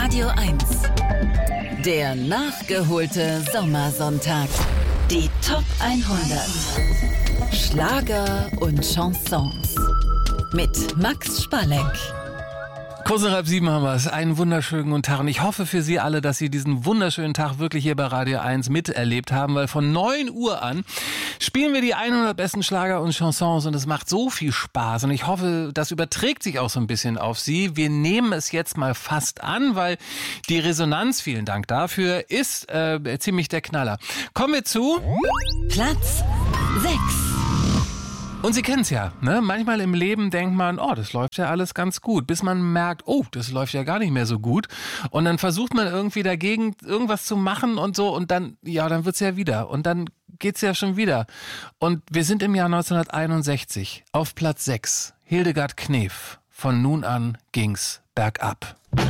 Radio 1. Der nachgeholte Sommersonntag. Die Top 100. Schlager und Chansons. Mit Max Spalleck. Kurz nach 6:30 haben wir es. Einen wunderschönen guten Tag. Und ich hoffe für Sie alle, dass Sie diesen wunderschönen Tag wirklich hier bei Radio 1 miterlebt haben, weil von 9 Uhr an spielen wir die 100 besten Schlager und Chansons und es macht so viel Spaß. Und ich hoffe, das überträgt sich auch so ein bisschen auf Sie. Wir nehmen es jetzt mal fast an, weil die Resonanz, vielen Dank dafür, ist ziemlich der Knaller. Kommen wir zu Platz 6. Und Sie kennen es ja, ne? Manchmal im Leben denkt man, oh, das läuft ja alles ganz gut, bis man merkt, oh, das läuft ja gar nicht mehr so gut. Und dann versucht man irgendwie dagegen irgendwas zu machen und so und dann, ja, dann wird's ja wieder. Und dann geht's ja schon wieder. Und wir sind im Jahr 1961 auf Platz 6. Hildegard Knef. Von nun an ging's bergab.